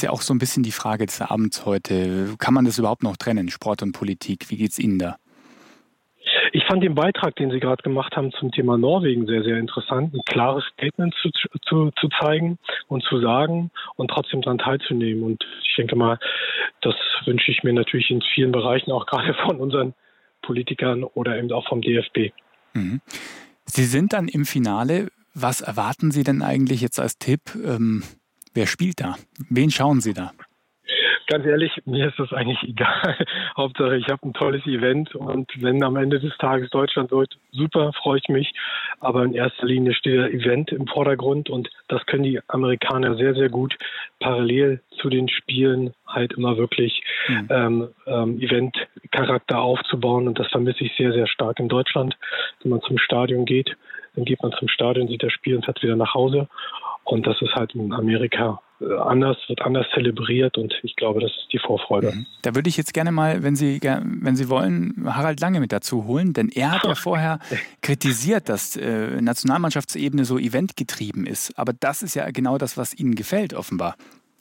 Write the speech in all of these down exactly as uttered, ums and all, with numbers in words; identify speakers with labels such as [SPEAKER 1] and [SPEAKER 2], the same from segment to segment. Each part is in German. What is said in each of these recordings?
[SPEAKER 1] ja auch so ein bisschen die Frage des Abends heute. Kann man das überhaupt noch trennen, Sport und Politik? Wie geht's Ihnen da?
[SPEAKER 2] Ich fand den Beitrag, den Sie gerade gemacht haben zum Thema Norwegen, sehr, sehr interessant. Ein klares Statement zu, zu, zu zeigen und zu sagen und trotzdem daran teilzunehmen. Und ich denke mal, das wünsche ich mir natürlich in vielen Bereichen, auch gerade von unseren Politikern oder eben auch vom D F B.
[SPEAKER 1] Mhm. Sie sind dann im Finale. Was erwarten Sie denn eigentlich jetzt als Tipp? Ähm, wer spielt da? Wen schauen Sie da?
[SPEAKER 2] Ganz ehrlich, mir ist das eigentlich egal. Hauptsache, ich habe ein tolles Event und wenn am Ende des Tages Deutschland wird, super, freue ich mich. Aber in erster Linie steht der Event im Vordergrund und das können die Amerikaner sehr, sehr gut parallel zu den Spielen halt immer wirklich mhm. ähm, ähm, Event-Charakter aufzubauen und das vermisse ich sehr, sehr stark in Deutschland. Wenn man zum Stadion geht, dann geht man zum Stadion, sieht das Spiel und fährt wieder nach Hause. Und das ist halt in Amerika anders, wird anders zelebriert und ich glaube, das ist die Vorfreude.
[SPEAKER 1] Da würde ich jetzt gerne mal, wenn Sie, wenn Sie wollen, Harald Lange mit dazu holen, denn er hat ja vorher kritisiert, dass äh, Nationalmannschaftsebene so eventgetrieben ist. Aber das ist ja genau das, was Ihnen gefällt, offenbar.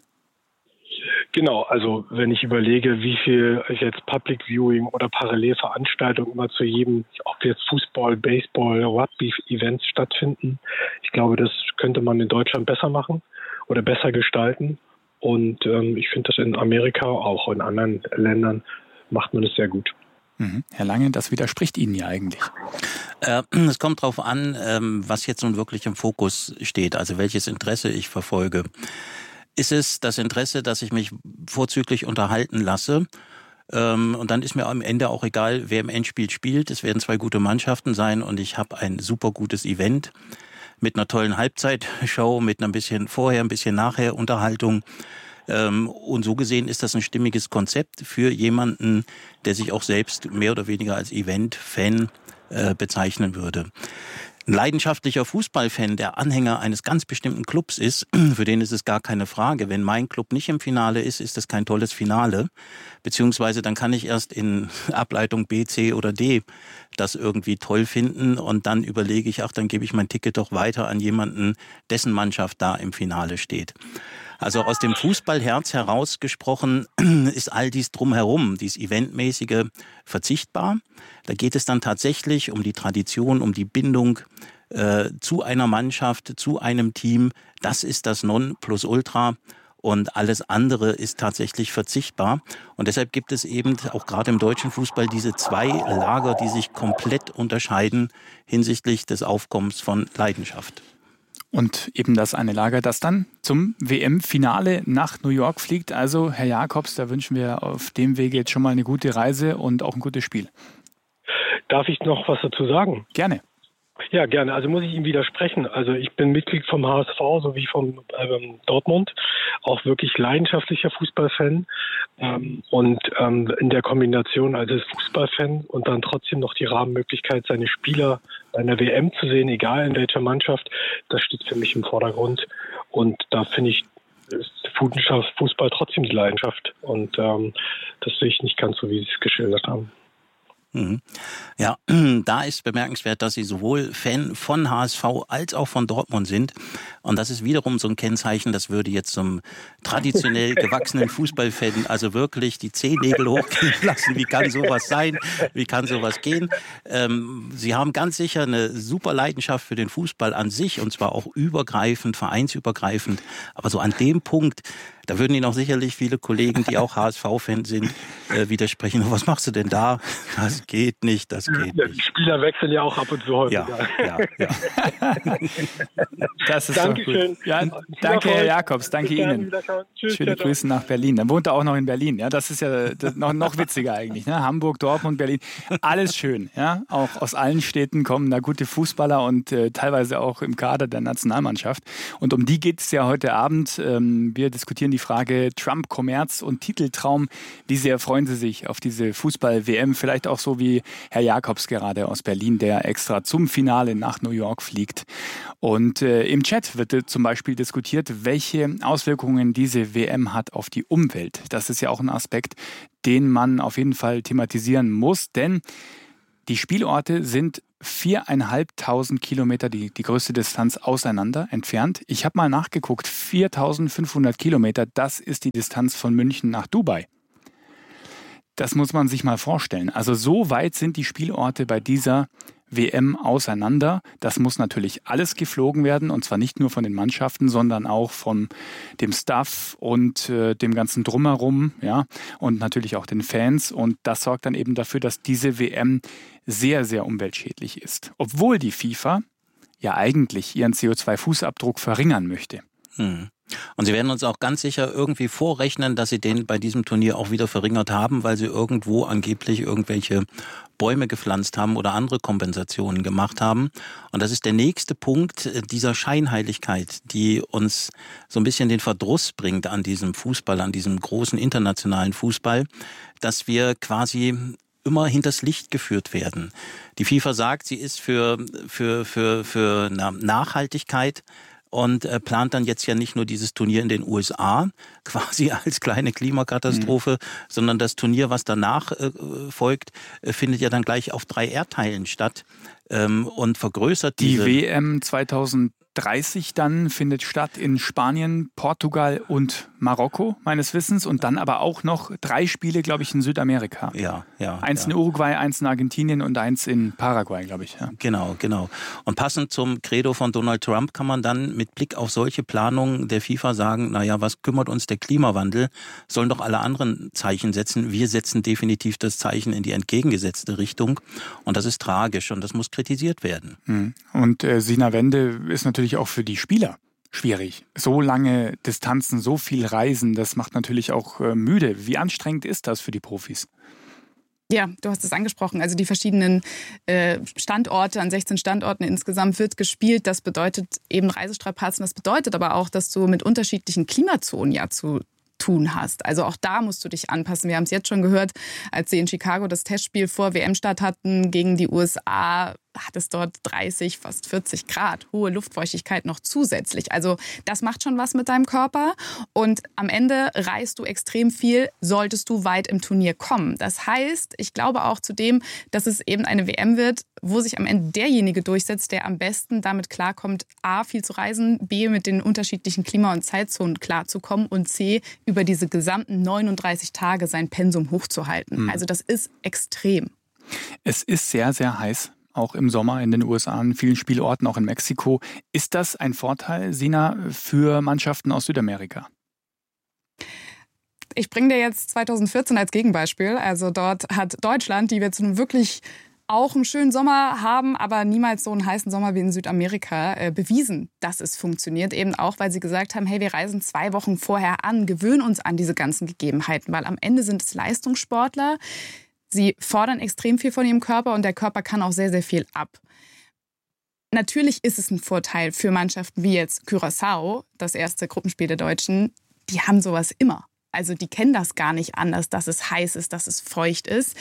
[SPEAKER 2] Genau, also wenn ich überlege, wie viel jetzt Public Viewing oder Parallelveranstaltungen immer zu jedem, ob jetzt Fußball, Baseball, Rugby-Events stattfinden, ich glaube, das könnte man in Deutschland besser machen oder besser gestalten. Und ähm, ich finde das in Amerika, auch in anderen Ländern, macht man es sehr gut.
[SPEAKER 1] Mhm. Herr Lange, das widerspricht Ihnen ja eigentlich.
[SPEAKER 3] Äh, es kommt darauf an, ähm, was jetzt nun wirklich im Fokus steht, also welches Interesse ich verfolge. Ist es das Interesse, dass ich mich vorzüglich unterhalten lasse? Ähm, und dann ist mir am Ende auch egal, wer im Endspiel spielt. Es werden zwei gute Mannschaften sein und ich habe ein super gutes Event mit einer tollen Halbzeitshow, mit ein bisschen vorher, ein bisschen nachher Unterhaltung. Ähm, und so gesehen ist das ein stimmiges Konzept für jemanden, der sich auch selbst mehr oder weniger als Event-Fan äh, bezeichnen würde. Ein leidenschaftlicher Fußballfan, der Anhänger eines ganz bestimmten Clubs ist, für den ist es gar keine Frage. Wenn mein Club nicht im Finale ist, ist das kein tolles Finale. Beziehungsweise dann kann ich erst in Ableitung B, C oder D das irgendwie toll finden und dann überlege ich, ach, dann gebe ich mein Ticket doch weiter an jemanden, dessen Mannschaft da im Finale steht. Also aus dem Fußballherz heraus gesprochen ist all dies drumherum, dies Eventmäßige, verzichtbar. Da geht es dann tatsächlich um die Tradition, um die Bindung äh, zu einer Mannschaft, zu einem Team. Das ist das Nonplusultra und alles andere ist tatsächlich verzichtbar. Und deshalb gibt es eben auch gerade im deutschen Fußball diese zwei Lager, die sich komplett unterscheiden hinsichtlich des Aufkommens von Leidenschaft.
[SPEAKER 1] Und eben das eine Lager, das dann zum W M-Finale nach New York fliegt. Also, Herr Jakobs, da wünschen wir auf dem Wege jetzt schon mal eine gute Reise und auch ein gutes Spiel.
[SPEAKER 2] Darf ich noch was dazu sagen?
[SPEAKER 1] Gerne.
[SPEAKER 2] Ja, gerne. Also muss ich ihm widersprechen. Also ich bin Mitglied vom H S V sowie vom ähm, Dortmund, auch wirklich leidenschaftlicher Fußballfan. Ähm, und ähm, in der Kombination als Fußballfan und dann trotzdem noch die Rahmenmöglichkeit, seine Spieler bei einer W M zu sehen, egal in welcher Mannschaft, das steht für mich im Vordergrund. Und da finde ich, ist Fußball trotzdem die Leidenschaft. Und ähm, das sehe ich nicht ganz so, wie Sie es geschildert haben.
[SPEAKER 3] Ja, da ist bemerkenswert, dass Sie sowohl Fan von H S V als auch von Dortmund sind. Und das ist wiederum so ein Kennzeichen, das würde jetzt zum traditionell gewachsenen Fußballfan also wirklich die Zehennägel hochgehen lassen. Wie kann sowas sein? Wie kann sowas gehen? Ähm, Sie haben ganz sicher eine super Leidenschaft für den Fußball an sich und zwar auch übergreifend, vereinsübergreifend. Aber so an dem Punkt, da würden Ihnen auch sicherlich viele Kollegen, die auch H S V-Fans sind, äh, widersprechen. Was machst du denn da? Das geht nicht, das geht
[SPEAKER 2] ja,
[SPEAKER 3] nicht.
[SPEAKER 2] Die Spieler wechseln ja auch ab und zu häufiger.
[SPEAKER 3] Ja, ja, ja.
[SPEAKER 1] Das ist Dankeschön. Ja, danke, Herr Jakobs. Danke Ihnen.
[SPEAKER 2] Tschüss,
[SPEAKER 1] Schöne
[SPEAKER 2] ciao.
[SPEAKER 1] Grüße nach Berlin. Dann wohnt er auch noch in Berlin. Ja, das ist ja das noch, noch witziger eigentlich. Ne? Hamburg, Dortmund, Berlin. Alles schön. Ja? Auch aus allen Städten kommen da gute Fußballer und äh, teilweise auch im Kader der Nationalmannschaft. Und um die geht es ja heute Abend. Ähm, wir diskutieren die Frage Trump, Kommerz und Titeltraum. Wie sehr freuen Sie sich auf diese Fußball-W M? Vielleicht auch so wie Herr Jakobs gerade aus Berlin, der extra zum Finale nach New York fliegt. Und äh, im Chat wird äh, zum Beispiel diskutiert, welche Auswirkungen diese W M hat auf die Umwelt. Das ist ja auch ein Aspekt, den man auf jeden Fall thematisieren muss, denn Die Spielorte sind viertausendfünfhundert Kilometer, die, die größte Distanz auseinander entfernt. Ich habe mal nachgeguckt, viertausendfünfhundert Kilometer, das ist die Distanz von München nach Dubai. Das muss man sich mal vorstellen. Also so weit sind die Spielorte bei dieser W M auseinander. Das muss natürlich alles geflogen werden, und zwar nicht nur von den Mannschaften, sondern auch von dem Staff und äh, dem ganzen Drumherum, ja, und natürlich auch den Fans. Und das sorgt dann eben dafür, dass diese W M sehr, sehr umweltschädlich ist. Obwohl die FIFA ja eigentlich ihren C O zwei Fußabdruck verringern möchte.
[SPEAKER 3] Hm. Und sie werden uns auch ganz sicher irgendwie vorrechnen, dass sie den bei diesem Turnier auch wieder verringert haben, weil sie irgendwo angeblich irgendwelche Bäume gepflanzt haben oder andere Kompensationen gemacht haben. Und das ist der nächste Punkt dieser Scheinheiligkeit, die uns so ein bisschen den Verdruss bringt an diesem Fußball, an diesem großen internationalen Fußball, dass wir quasi immer hinters Licht geführt werden. Die FIFA sagt, sie ist für, für, für, für Nachhaltigkeit und äh, plant dann jetzt ja nicht nur dieses Turnier in den U S A quasi als kleine Klimakatastrophe, mhm. sondern das Turnier, was danach äh, folgt, äh, findet ja dann gleich auf drei Erdteilen statt ähm, und vergrößert diese...
[SPEAKER 1] Die W M zweitausenddreißig dann findet statt in Spanien, Portugal und Marokko, meines Wissens, und dann aber auch noch drei Spiele, glaube ich, in Südamerika.
[SPEAKER 3] Ja, ja.
[SPEAKER 1] Eins
[SPEAKER 3] ja.
[SPEAKER 1] in Uruguay, eins in Argentinien und eins in Paraguay, glaube ich. Ja.
[SPEAKER 3] Genau, genau. Und passend zum Credo von Donald Trump kann man dann mit Blick auf solche Planungen der FIFA sagen, naja, was kümmert uns der Klimawandel? Sollen doch alle anderen Zeichen setzen. Wir setzen definitiv das Zeichen in die entgegengesetzte Richtung. Und das ist tragisch und das muss kritisiert werden.
[SPEAKER 1] Und äh, Sina Wende ist natürlich auch für die Spieler schwierig. So lange Distanzen, so viel Reisen, das macht natürlich auch äh, müde. Wie anstrengend ist das für die Profis?
[SPEAKER 4] Ja, du hast es angesprochen. Also die verschiedenen äh, Standorte, an sechzehn Standorten insgesamt wird gespielt. Das bedeutet eben Reisestrapazen. Das bedeutet aber auch, dass du mit unterschiedlichen Klimazonen ja zu tun hast. Also auch da musst du dich anpassen. Wir haben es jetzt schon gehört, als sie in Chicago das Testspiel vor W M-Start hatten gegen die U S A, hat es dort dreißig, fast vierzig Grad, hohe Luftfeuchtigkeit noch zusätzlich. Also das macht schon was mit deinem Körper. Und am Ende reist du extrem viel, solltest du weit im Turnier kommen. Das heißt, ich glaube auch zudem, dass es eben eine W M wird, wo sich am Ende derjenige durchsetzt, der am besten damit klarkommt, A, viel zu reisen, B, mit den unterschiedlichen Klima- und Zeitzonen klarzukommen und C, über diese gesamten neununddreißig Tage sein Pensum hochzuhalten. Mhm. Also das ist extrem.
[SPEAKER 1] Es ist sehr, sehr heiß. Auch im Sommer in den U S A, an vielen Spielorten, auch in Mexiko. Ist das ein Vorteil, Sina, für Mannschaften aus Südamerika?
[SPEAKER 4] Ich bringe dir jetzt zweitausendvierzehn als Gegenbeispiel. Also dort hat Deutschland, die jetzt nun wirklich auch einen schönen Sommer haben, aber niemals so einen heißen Sommer wie in Südamerika, äh, bewiesen, dass es funktioniert. Eben auch, weil sie gesagt haben, hey, wir reisen zwei Wochen vorher an, gewöhnen uns an diese ganzen Gegebenheiten, weil am Ende sind es Leistungssportler. Sie fordern extrem viel von ihrem Körper und der Körper kann auch sehr, sehr viel ab. Natürlich ist es ein Vorteil für Mannschaften wie jetzt Curaçao, das erste Gruppenspiel der Deutschen. Die haben sowas immer. Also die kennen das gar nicht anders, dass es heiß ist, dass es feucht ist.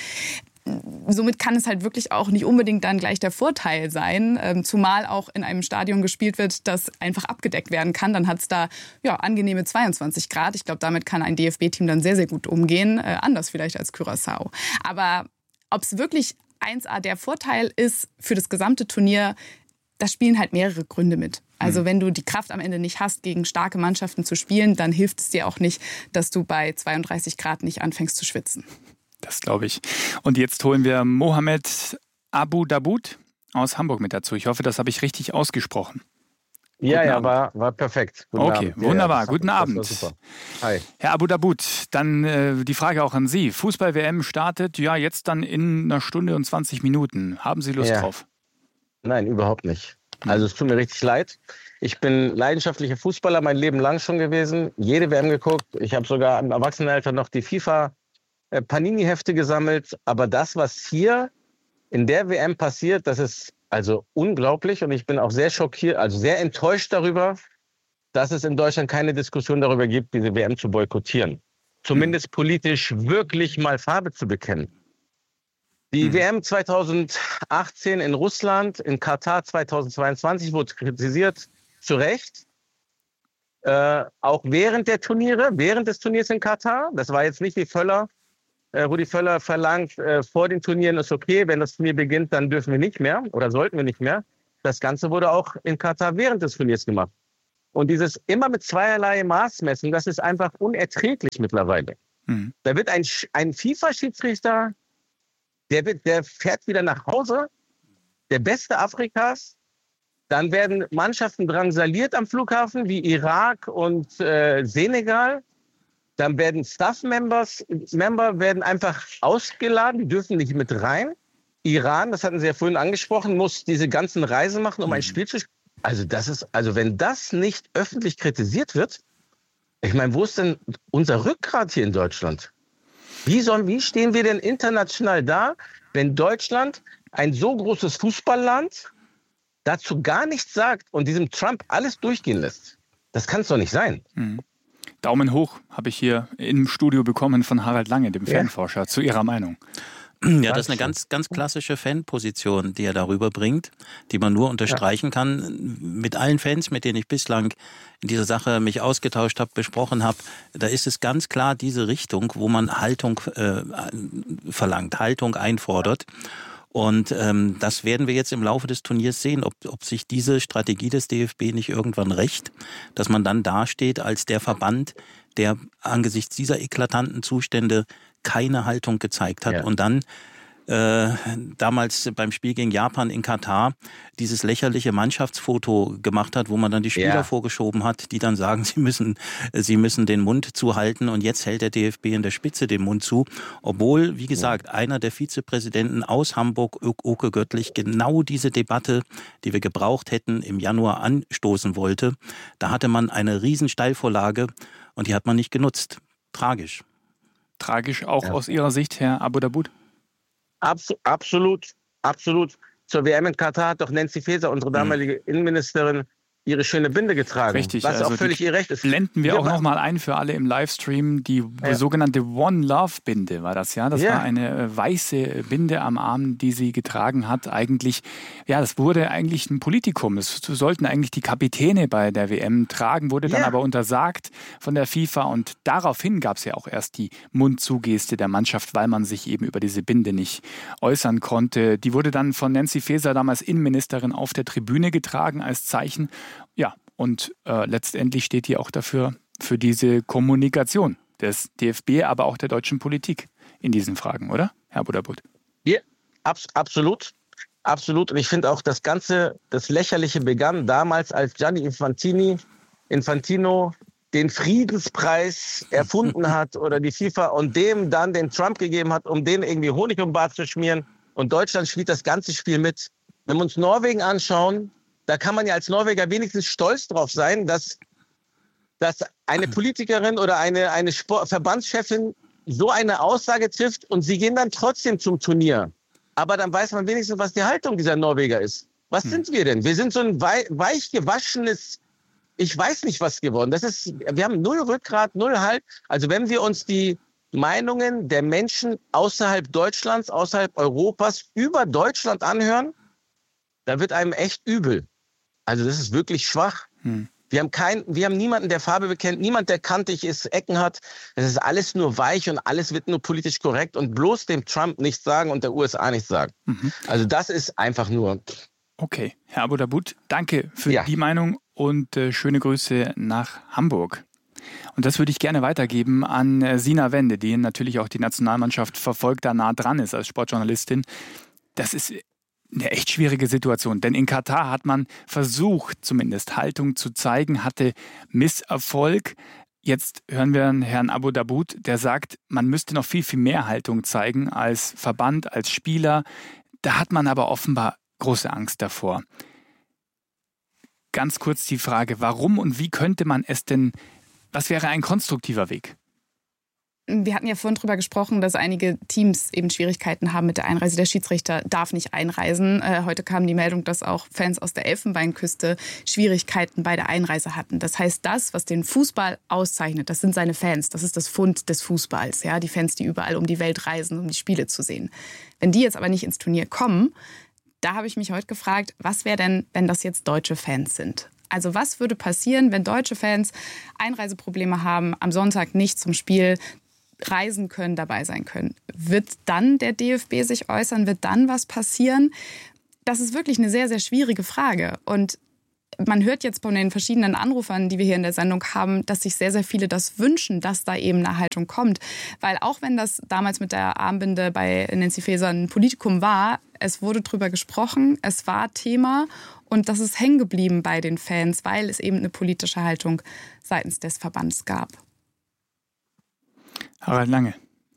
[SPEAKER 4] Somit kann es halt wirklich auch nicht unbedingt dann gleich der Vorteil sein, zumal auch in einem Stadion gespielt wird, das einfach abgedeckt werden kann. Dann hat es da ja, angenehme zweiundzwanzig Grad. Ich glaube, damit kann ein D F B-Team dann sehr, sehr gut umgehen. Äh, anders vielleicht als Curaçao. Aber ob es wirklich eins A der Vorteil ist für das gesamte Turnier, da spielen halt mehrere Gründe mit. Also wenn du die Kraft am Ende nicht hast, gegen starke Mannschaften zu spielen, dann hilft es dir auch nicht, dass du bei zweiunddreißig Grad nicht anfängst zu schwitzen.
[SPEAKER 1] Das glaube ich. Und jetzt holen wir Mohamed Abu Daboud aus Hamburg mit dazu. Ich hoffe, das habe ich richtig ausgesprochen.
[SPEAKER 5] Ja,
[SPEAKER 1] Guten
[SPEAKER 5] ja,
[SPEAKER 1] Abend.
[SPEAKER 5] war, war perfekt.
[SPEAKER 1] Guten okay, Abend. Wunderbar. Ja, ja, Guten Abend.
[SPEAKER 5] Super. Hi.
[SPEAKER 1] Herr Abu Daboud, dann äh, die Frage auch an Sie. Fußball-W M startet ja jetzt dann in einer Stunde und zwanzig Minuten. Haben Sie Lust
[SPEAKER 5] ja.
[SPEAKER 1] drauf?
[SPEAKER 5] Nein, überhaupt nicht. Also es tut mir richtig leid. Ich bin leidenschaftlicher Fußballer, mein Leben lang schon gewesen. Jede W M geguckt. Ich habe sogar im Erwachsenenalter noch die FIFA Panini-Hefte gesammelt, aber das, was hier in der W M passiert, das ist also unglaublich und ich bin auch sehr schockiert, also sehr enttäuscht darüber, dass es in Deutschland keine Diskussion darüber gibt, diese W M zu boykottieren. Zumindest politisch wirklich mal Farbe zu bekennen. Die mhm. W M zweitausendachtzehn in Russland, in Katar zweitausendzweiundzwanzig wurde kritisiert, zu Recht. Äh, auch während der Turniere, während des Turniers in Katar, das war jetzt nicht wie Völler, Äh, Rudi Völler verlangt, äh, vor den Turnieren ist okay, wenn das Turnier beginnt, dann dürfen wir nicht mehr oder sollten wir nicht mehr. Das Ganze wurde auch in Katar während des Turniers gemacht. Und dieses immer mit zweierlei Maß messen, das ist einfach unerträglich mittlerweile. Mhm. Da wird ein, ein FIFA-Schiedsrichter, der, wird, der fährt wieder nach Hause, der Beste Afrikas. Dann werden Mannschaften drangsaliert am Flughafen, wie Irak und äh, Senegal. Dann werden Staff-Members Member werden einfach ausgeladen, die dürfen nicht mit rein. Iran, das hatten Sie ja vorhin angesprochen, muss diese ganzen Reisen machen, um mhm. ein Spiel zu spielen. Also das ist, also wenn das nicht öffentlich kritisiert wird, ich meine, wo ist denn unser Rückgrat hier in Deutschland? Wie sollen, wie stehen wir denn international da, wenn Deutschland, ein so großes Fußballland, dazu gar nichts sagt und diesem Trump alles durchgehen lässt? Das kann es doch nicht sein.
[SPEAKER 1] Mhm. Daumen hoch habe ich hier im Studio bekommen von Harald Lange, dem ja. Fanforscher, zu Ihrer Meinung.
[SPEAKER 3] Ja, das ist eine ganz, ganz klassische Fanposition, die er darüber bringt, die man nur unterstreichen kann. Mit allen Fans, mit denen ich bislang in dieser Sache mich ausgetauscht habe, besprochen habe, da ist es ganz klar diese Richtung, wo man Haltung äh, verlangt, Haltung einfordert. Und ähm, das werden wir jetzt im Laufe des Turniers sehen, ob, ob sich diese Strategie des D F B nicht irgendwann rächt, dass man dann dasteht als der Verband, der angesichts dieser eklatanten Zustände keine Haltung gezeigt hat ja. und dann äh, damals beim Spiel gegen Japan in Katar dieses lächerliche Mannschaftsfoto gemacht hat, wo man dann die Spieler ja. vorgeschoben hat, die dann sagen, sie müssen, sie müssen den Mund zuhalten und jetzt hält der D F B in der Spitze den Mund zu, obwohl, wie gesagt, ja. einer der Vizepräsidenten aus Hamburg, Oke Göttlich, genau diese Debatte, die wir gebraucht hätten, im Januar anstoßen wollte. Da hatte man eine riesen Steilvorlage und die hat man nicht genutzt. Tragisch.
[SPEAKER 1] Tragisch auch
[SPEAKER 5] ja.
[SPEAKER 1] aus Ihrer Sicht, Herr Abu Daboud?
[SPEAKER 5] Abs- absolut, absolut. Zur W M in Katar hat doch Nancy Faeser, unsere damalige mhm. Innenministerin, ihre schöne Binde getragen.
[SPEAKER 1] Richtig,
[SPEAKER 5] was
[SPEAKER 1] also
[SPEAKER 5] auch völlig ihr Recht ist.
[SPEAKER 1] Blenden wir, wir auch nochmal ein für alle im Livestream. Die ja. sogenannte One Love Binde war das, ja. Das ja. war eine weiße Binde am Arm, die sie getragen hat. Eigentlich, ja, das wurde eigentlich ein Politikum. Das sollten eigentlich die Kapitäne bei der W M tragen, wurde dann ja. aber untersagt von der FIFA. Und daraufhin gab es ja auch erst die Mund-zu-Geste der Mannschaft, weil man sich eben über diese Binde nicht äußern konnte. Die wurde dann von Nancy Faeser, damals Innenministerin, auf der Tribüne getragen als Zeichen. Ja, und äh, letztendlich steht die auch dafür, für diese Kommunikation des D F B, aber auch der deutschen Politik in diesen Fragen, oder, Herr Abu Daboud?
[SPEAKER 5] Ja, abs- absolut. Absolut. Und ich finde auch, das Ganze, das Lächerliche begann damals, als Gianni Infantini, Infantino den Friedenspreis erfunden hat oder die FIFA und dem dann den Trump gegeben hat, um den irgendwie Honig um den Bart zu schmieren. Und Deutschland spielt das ganze Spiel mit. Wenn wir uns Norwegen anschauen, da kann man ja als Norweger wenigstens stolz drauf sein, dass, dass eine Politikerin oder eine, eine Sport- Verbandschefin so eine Aussage trifft und sie gehen dann trotzdem zum Turnier. Aber dann weiß man wenigstens, was die Haltung dieser Norweger ist. Was hm. sind wir denn? Wir sind so ein wei- weich gewaschenes, ich weiß nicht was geworden. Das ist, wir haben null Rückgrat, null Halt. Also wenn wir uns die Meinungen der Menschen außerhalb Deutschlands, außerhalb Europas über Deutschland anhören, da wird einem echt übel. Also das ist wirklich schwach. Hm. Wir haben kein, wir haben niemanden, der Farbe bekennt, niemand, der kantig ist, Ecken hat. Es ist alles nur weich und alles wird nur politisch korrekt und bloß dem Trump nichts sagen und der U S A nichts sagen. Mhm. Also das ist einfach nur...
[SPEAKER 1] Okay, Herr Abu Daboud, danke für
[SPEAKER 5] ja.
[SPEAKER 1] die Meinung und äh, schöne Grüße nach Hamburg. Und das würde ich gerne weitergeben an äh, Sina Wende, die natürlich auch die Nationalmannschaft verfolgt, da nah dran ist als Sportjournalistin. Das ist eine echt schwierige Situation, denn in Katar hat man versucht, zumindest Haltung zu zeigen, hatte Misserfolg. Jetzt hören wir Herrn Abu Daboud, der sagt, man müsste noch viel, viel mehr Haltung zeigen als Verband, als Spieler. Da hat man aber offenbar große Angst davor. Ganz kurz die Frage, warum und wie könnte man es denn, was wäre ein konstruktiver Weg?
[SPEAKER 4] Wir hatten ja vorhin darüber gesprochen, dass einige Teams eben Schwierigkeiten haben mit der Einreise. Der Schiedsrichter darf nicht einreisen. Äh, heute kam die Meldung, dass auch Fans aus der Elfenbeinküste Schwierigkeiten bei der Einreise hatten. Das heißt, das, was den Fußball auszeichnet, das sind seine Fans. Das ist das Pfund des Fußballs. Ja? Die Fans, die überall um die Welt reisen, um die Spiele zu sehen. Wenn die jetzt aber nicht ins Turnier kommen, da habe ich mich heute gefragt, was wäre denn, wenn das jetzt deutsche Fans sind? Also was würde passieren, wenn deutsche Fans Einreiseprobleme haben, am Sonntag nicht zum Spiel reisen können, dabei sein können. Wird dann der D F B sich äußern? Wird dann was passieren? Das ist wirklich eine sehr, sehr schwierige Frage. Und man hört jetzt von den verschiedenen Anrufern, die wir hier in der Sendung haben, dass sich sehr, sehr viele das wünschen, dass da eben eine Haltung kommt. Weil auch wenn das damals mit der Armbinde bei Nancy Faeser ein Politikum war, es wurde drüber gesprochen, es war Thema und das ist hängen geblieben bei den Fans, weil es eben eine politische Haltung seitens des Verbands gab.
[SPEAKER 1] Harald Lange.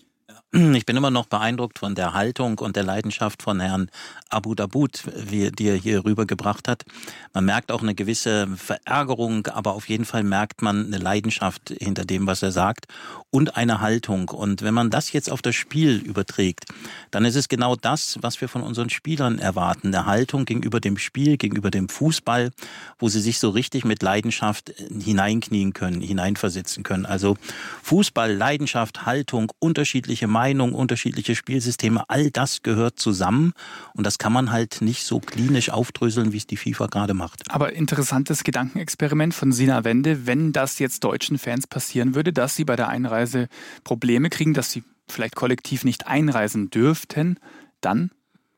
[SPEAKER 3] Ich bin immer noch beeindruckt von der Haltung und der Leidenschaft von Herrn Abu Daoud, wie, die er hier rübergebracht hat. Man merkt auch eine gewisse Verärgerung, aber auf jeden Fall merkt man eine Leidenschaft hinter dem, was er sagt und eine Haltung. Und wenn man das jetzt auf das Spiel überträgt, dann ist es genau das, was wir von unseren Spielern erwarten. Eine Haltung gegenüber dem Spiel, gegenüber dem Fußball, wo sie sich so richtig mit Leidenschaft hineinknien können, hineinversetzen können. Also Fußball, Leidenschaft, Haltung, unterschiedliche Meinungen, unterschiedliche Spielsysteme, all das gehört zusammen und das kann man halt nicht so klinisch aufdröseln, wie es die FIFA gerade macht.
[SPEAKER 1] Aber interessantes Gedankenexperiment von Sina Wende, wenn das jetzt deutschen Fans passieren würde, dass sie bei der Einreise Probleme kriegen, dass sie vielleicht kollektiv nicht einreisen dürften, dann?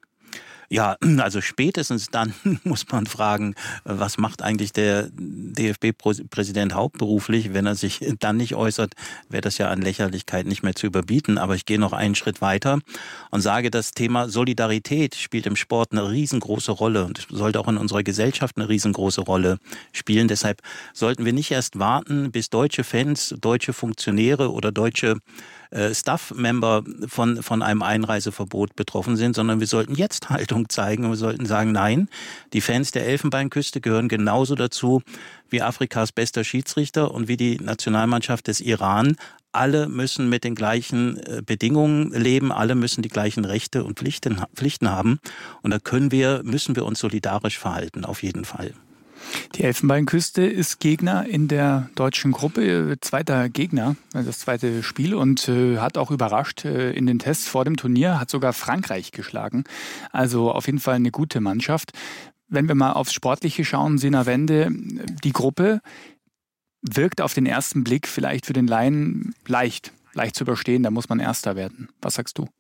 [SPEAKER 3] Ja, also spätestens dann muss man fragen, was macht eigentlich der D F B-Präsident hauptberuflich? Wenn er sich dann nicht äußert, wäre das ja an Lächerlichkeit nicht mehr zu überbieten. Aber ich gehe noch einen Schritt weiter und sage, das Thema Solidarität spielt im Sport eine riesengroße Rolle und sollte auch in unserer Gesellschaft eine riesengroße Rolle spielen. Deshalb sollten wir nicht erst warten, bis deutsche Fans, deutsche Funktionäre oder deutsche Staff-Member von, von einem Einreiseverbot betroffen sind, sondern wir sollten jetzt Haltung zeigen und wir sollten sagen, nein, die Fans der Elfenbeinküste gehören genauso dazu wie Afrikas bester Schiedsrichter und wie die Nationalmannschaft des Iran. Alle müssen mit den gleichen Bedingungen leben, alle müssen die gleichen Rechte und Pflichten, Pflichten haben und da können wir, müssen wir uns solidarisch verhalten, auf jeden Fall.
[SPEAKER 1] Die Elfenbeinküste ist Gegner in der deutschen Gruppe, zweiter Gegner, das zweite Spiel und äh, hat auch überrascht äh, in den Tests vor dem Turnier, hat sogar Frankreich geschlagen. Also auf jeden Fall eine gute Mannschaft. Wenn wir mal aufs Sportliche schauen, Sina Wende, die Gruppe wirkt auf den ersten Blick vielleicht für den Laien leicht, leicht zu überstehen, da muss man Erster werden. Was sagst du?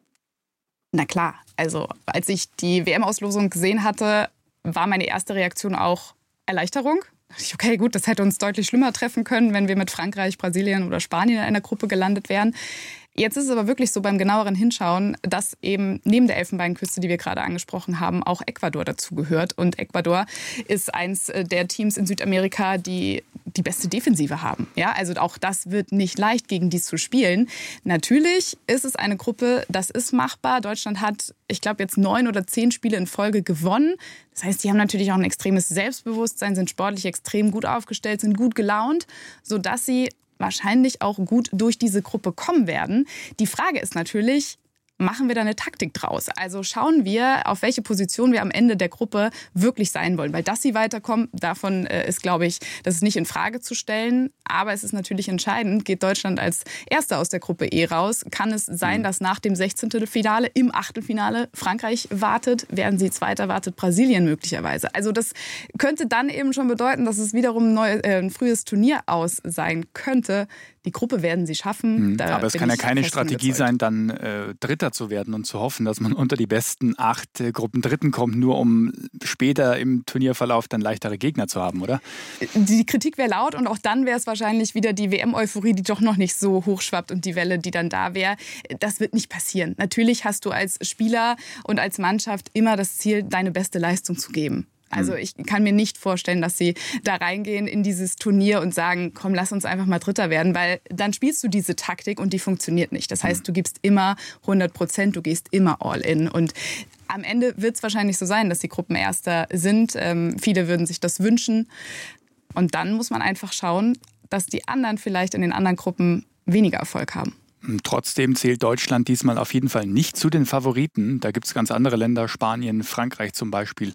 [SPEAKER 4] Na klar, also als ich die W M-Auslosung gesehen hatte, war meine erste Reaktion auch Erleichterung. Okay, gut, das hätte uns deutlich schlimmer treffen können, wenn wir mit Frankreich, Brasilien oder Spanien in einer Gruppe gelandet wären. Jetzt ist es aber wirklich so beim genaueren Hinschauen, dass eben neben der Elfenbeinküste, die wir gerade angesprochen haben, auch Ecuador dazugehört. Und Ecuador ist eins der Teams in Südamerika, die die beste Defensive haben. Ja, also auch das wird nicht leicht, gegen die zu spielen. Natürlich ist es eine Gruppe, das ist machbar. Deutschland hat, ich glaube, jetzt neun oder zehn Spiele in Folge gewonnen. Das heißt, die haben natürlich auch ein extremes Selbstbewusstsein, sind sportlich extrem gut aufgestellt, sind gut gelaunt, sodass sie wahrscheinlich auch gut durch diese Gruppe kommen werden. Die Frage ist natürlich, machen wir da eine Taktik draus? Also schauen wir, auf welche Position wir am Ende der Gruppe wirklich sein wollen. Weil dass sie weiterkommen, davon ist, glaube ich, das ist nicht in Frage zu stellen. Aber es ist natürlich entscheidend, geht Deutschland als Erster aus der Gruppe E raus? Kann es sein, dass nach dem sechzehnten Finale im Achtelfinale Frankreich wartet? Werden sie Zweiter, wartet Brasilien möglicherweise? Also das könnte dann eben schon bedeuten, dass es wiederum ein, neu, äh, ein frühes Turnier aus sein könnte. Die Gruppe werden sie schaffen.
[SPEAKER 1] Mhm, aber es kann ja keine Strategie sein, dann äh, Dritter zu werden und zu hoffen, dass man unter die besten acht äh, Gruppen Dritten kommt, nur um später im Turnierverlauf dann leichtere Gegner zu haben, oder?
[SPEAKER 4] Die Kritik wäre laut und auch dann wäre es wahrscheinlich wieder die W M-Euphorie, die doch noch nicht so hochschwappt und die Welle, die dann da wäre. Das wird nicht passieren. Natürlich hast du als Spieler und als Mannschaft immer das Ziel, deine beste Leistung zu geben. Also ich kann mir nicht vorstellen, dass sie da reingehen in dieses Turnier und sagen, komm, lass uns einfach mal Dritter werden, weil dann spielst du diese Taktik und die funktioniert nicht. Das heißt, du gibst immer hundert Prozent, du gehst immer all in und am Ende wird es wahrscheinlich so sein, dass die Gruppenerster sind. Ähm, viele würden sich das wünschen und dann muss man einfach schauen, dass die anderen vielleicht in den anderen Gruppen weniger Erfolg haben.
[SPEAKER 1] Trotzdem zählt Deutschland diesmal auf jeden Fall nicht zu den Favoriten. Da gibt es ganz andere Länder, Spanien, Frankreich zum Beispiel.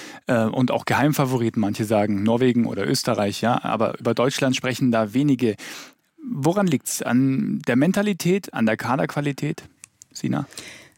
[SPEAKER 1] Und auch Geheimfavoriten, manche sagen Norwegen oder Österreich, ja. Aber über Deutschland sprechen da wenige. Woran liegt es? An der Mentalität, an der Kaderqualität? Sina?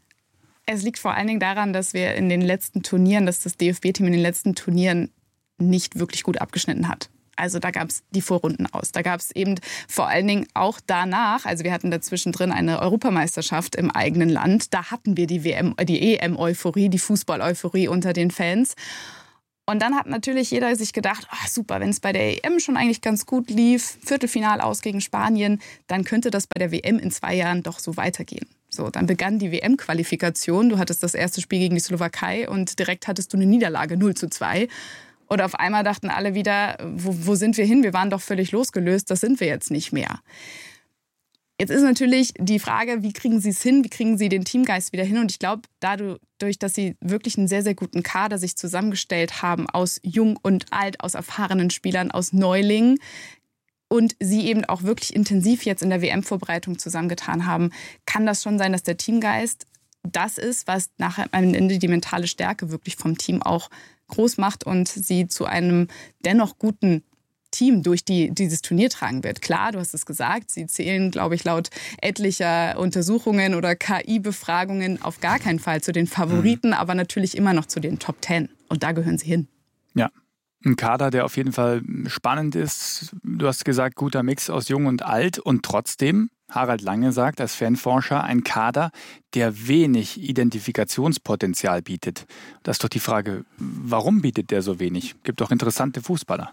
[SPEAKER 4] Es liegt vor allen Dingen daran, dass wir in den letzten Turnieren, dass das D F B-Team in den letzten Turnieren nicht wirklich gut abgeschnitten hat. Also da gab es die Vorrunden aus. Da gab es eben vor allen Dingen auch danach, also wir hatten dazwischen drin eine Europameisterschaft im eigenen Land. Da hatten wir die W M, die E M-Euphorie, die Fußball-Euphorie unter den Fans. Und dann hat natürlich jeder sich gedacht, oh, super, wenn es bei der E M schon eigentlich ganz gut lief, Viertelfinal aus gegen Spanien, dann könnte das bei der W M in zwei Jahren doch so weitergehen. So, dann begann die W M-Qualifikation. Du hattest das erste Spiel gegen die Slowakei und direkt hattest du eine Niederlage null zu zwei. Und auf einmal dachten alle wieder, wo, wo sind wir hin? Wir waren doch völlig losgelöst, das sind wir jetzt nicht mehr. Jetzt ist natürlich die Frage, wie kriegen Sie es hin, wie kriegen Sie den Teamgeist wieder hin? Und ich glaube, dadurch, dass Sie wirklich einen sehr, sehr guten Kader sich zusammengestellt haben aus Jung und Alt, aus erfahrenen Spielern, aus Neulingen und Sie eben auch wirklich intensiv jetzt in der W M-Vorbereitung zusammengetan haben, kann das schon sein, dass der Teamgeist das ist, was nachher am Ende die mentale Stärke wirklich vom Team auch groß macht und sie zu einem dennoch guten Team durch die, dieses Turnier tragen wird. Klar, du hast es gesagt, sie zählen, glaube ich, laut etlicher Untersuchungen oder K I-Befragungen auf gar keinen Fall zu den Favoriten, mhm. aber natürlich immer noch zu den Top Ten. Und da gehören sie hin.
[SPEAKER 1] Ja, ein Kader, der auf jeden Fall spannend ist. Du hast gesagt, guter Mix aus Jung und Alt und trotzdem, Harald Lange sagt als Fanforscher, ein Kader, der wenig Identifikationspotenzial bietet. Das ist doch die Frage, warum bietet der so wenig? Gibt doch interessante Fußballer.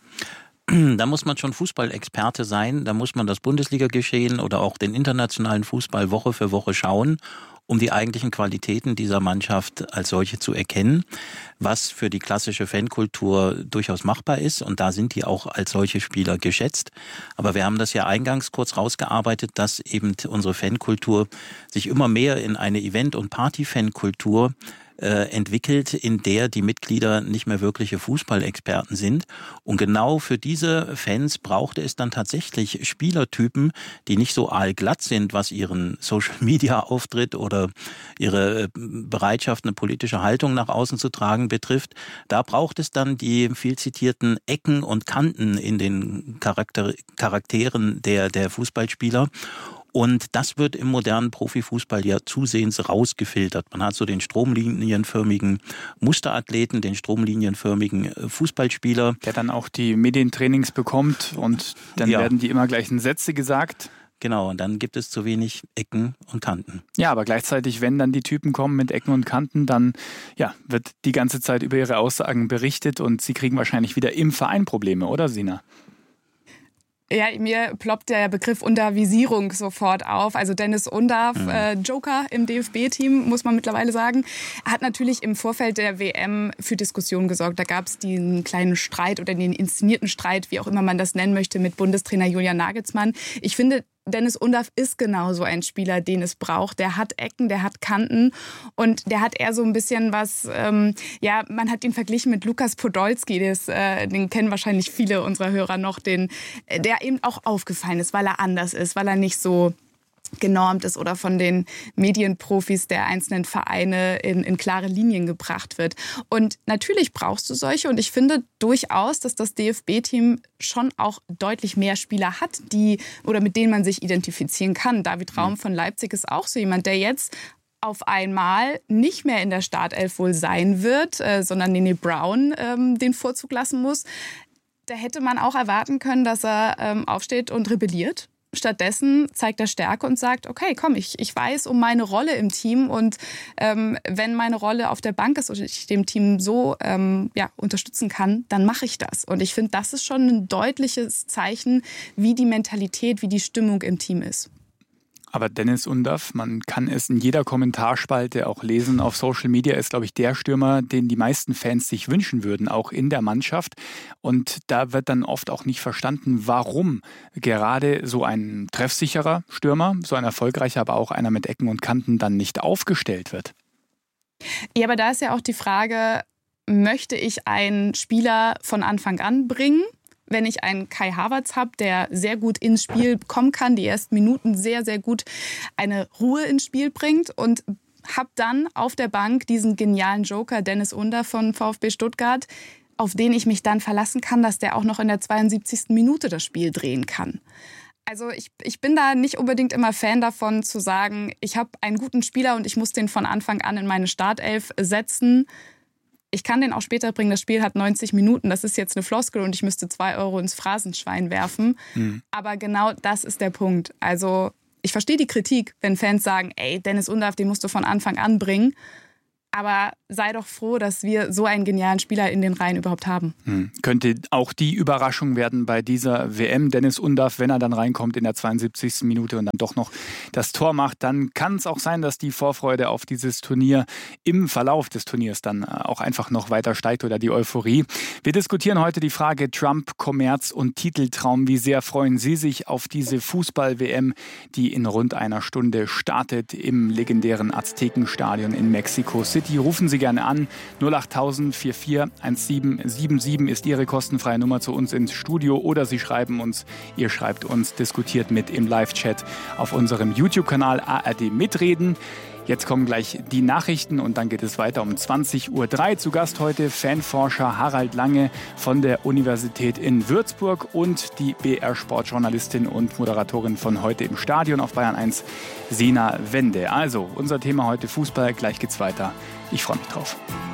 [SPEAKER 3] Da muss man schon Fußballexperte sein, da muss man das Bundesliga-Geschehen oder auch den internationalen Fußball Woche für Woche schauen, um die eigentlichen Qualitäten dieser Mannschaft als solche zu erkennen, was für die klassische Fankultur durchaus machbar ist. Und da sind die auch als solche Spieler geschätzt. Aber wir haben das ja eingangs kurz rausgearbeitet, dass eben unsere Fankultur sich immer mehr in eine Event- und Party-Fankultur äh, entwickelt, in der die Mitglieder nicht mehr wirkliche Fußballexperten sind. Und genau für diese Fans brauchte es dann tatsächlich Spielertypen, die nicht so aalglatt sind, was ihren Social-Media-Auftritt oder ihre Bereitschaft, eine politische Haltung nach außen zu tragen betrifft. Da braucht es dann die viel zitierten Ecken und Kanten in den Charakter- Charakteren der, der Fußballspieler. Und das wird im modernen Profifußball ja zusehends rausgefiltert. Man hat so den stromlinienförmigen Musterathleten, den stromlinienförmigen Fußballspieler.
[SPEAKER 1] Der dann auch die Medientrainings bekommt und dann ja. werden die immer gleichen Sätze gesagt.
[SPEAKER 3] Genau, und dann gibt es zu wenig Ecken und Kanten.
[SPEAKER 1] Ja, aber gleichzeitig, wenn dann die Typen kommen mit Ecken und Kanten, dann ja, wird die ganze Zeit über ihre Aussagen berichtet und sie kriegen wahrscheinlich wieder im Verein Probleme, oder Sina?
[SPEAKER 4] Ja, mir ploppt der Begriff Untervisierung sofort auf. Also Dennis Undav, mhm. äh, Joker im D F B-Team, muss man mittlerweile sagen, hat natürlich im Vorfeld der W M für Diskussionen gesorgt. Da gab es den kleinen Streit oder den inszenierten Streit, wie auch immer man das nennen möchte, mit Bundestrainer Julian Nagelsmann. Ich finde, Dennis Undav ist genauso ein Spieler, den es braucht. Der hat Ecken, der hat Kanten und der hat eher so ein bisschen was, ähm, ja, man hat ihn verglichen mit Lukas Podolski, das, äh, den kennen wahrscheinlich viele unserer Hörer noch, den, der eben auch aufgefallen ist, weil er anders ist, weil er nicht so genormt ist oder von den Medienprofis der einzelnen Vereine in, in klare Linien gebracht wird. Und natürlich brauchst du solche und ich finde durchaus, dass das D F B-Team schon auch deutlich mehr Spieler hat, die oder mit denen man sich identifizieren kann. David Raum von Leipzig ist auch so jemand, der jetzt auf einmal nicht mehr in der Startelf wohl sein wird, äh, sondern Nene Brown ähm, den Vorzug lassen muss. Da hätte man auch erwarten können, dass er ähm, aufsteht und rebelliert. Stattdessen zeigt er Stärke und sagt, okay, komm, ich, ich weiß um meine Rolle im Team und ähm, wenn meine Rolle auf der Bank ist und ich dem Team so ähm, ja, unterstützen kann, dann mache ich das. Und ich finde, das ist schon ein deutliches Zeichen, wie die Mentalität, wie die Stimmung im Team ist.
[SPEAKER 1] Aber Dennis Undav, man kann es in jeder Kommentarspalte auch lesen auf Social Media, ist, glaube ich, der Stürmer, den die meisten Fans sich wünschen würden, auch in der Mannschaft. Und da wird dann oft auch nicht verstanden, warum gerade so ein treffsicherer Stürmer, so ein erfolgreicher, aber auch einer mit Ecken und Kanten dann nicht aufgestellt wird.
[SPEAKER 4] Ja, aber da ist ja auch die Frage, möchte ich einen Spieler von Anfang an bringen? Wenn ich einen Kai Havertz habe, der sehr gut ins Spiel kommen kann, die ersten Minuten sehr, sehr gut eine Ruhe ins Spiel bringt und habe dann auf der Bank diesen genialen Joker Dennis Undav von VfB Stuttgart, auf den ich mich dann verlassen kann, dass der auch noch in der zweiundsiebzigsten Minute das Spiel drehen kann. Also ich, ich bin da nicht unbedingt immer Fan davon zu sagen, ich habe einen guten Spieler und ich muss den von Anfang an in meine Startelf setzen. ich kann den auch später bringen, das Spiel hat neunzig Minuten, das ist jetzt eine Floskel und ich müsste zwei Euro ins Phrasenschwein werfen. Mhm. Aber genau das ist der Punkt. Also ich verstehe die Kritik, wenn Fans sagen, ey, Dennis Undaff, den musst du von Anfang an bringen. Aber sei doch froh, dass wir so einen genialen Spieler in den Reihen überhaupt haben.
[SPEAKER 1] Hm. Könnte auch die Überraschung werden bei dieser W M. Dennis Undaff, wenn er dann reinkommt in der zweiundsiebzigsten Minute und dann doch noch das Tor macht, dann kann es auch sein, dass die Vorfreude auf dieses Turnier im Verlauf des Turniers dann auch einfach noch weiter steigt oder die Euphorie. Wir diskutieren heute die Frage Trump, Kommerz und Titeltraum. Wie sehr freuen Sie sich auf diese Fußball-W M, die in rund einer Stunde startet im legendären Aztekenstadion in Mexico City? Rufen Sie gerne an. null acht tausend vier vier eins sieben sieben sieben ist Ihre kostenfreie Nummer zu uns ins Studio oder Sie schreiben uns, ihr schreibt uns, diskutiert mit im Live-Chat auf unserem YouTube-Kanal A R D Mitreden. Jetzt kommen gleich die Nachrichten und dann geht es weiter um zwanzig Uhr drei. Zu Gast heute Fanforscher Harald Lange von der Universität in Würzburg und die B R-Sportjournalistin und Moderatorin von Heute im Stadion auf Bayern eins, Sina Wende. Also, unser Thema heute Fußball. Gleich geht's weiter. Ich freue mich drauf.